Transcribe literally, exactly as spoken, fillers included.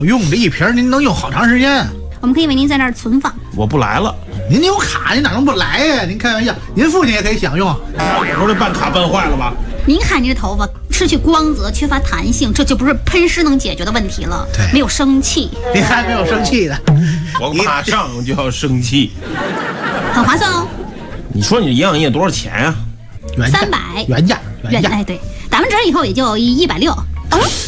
用这一瓶您能用好长时间。 我们可以为您在那儿存放。 我不来了。 您有卡，您哪能不来呀？您开玩笑，您父亲也可以享用。 我说这办卡办坏了吧？ 您看这头发失去光泽，缺乏弹性，这就不是喷湿能解决的问题了。 对， 没有生气。 您还没有生气呢， 我马上就要生气。 很划算哦。 你说你营养液多少钱呀、 啊？ 三百。 原价，原价。 哎，对，打完折以后也就一百六。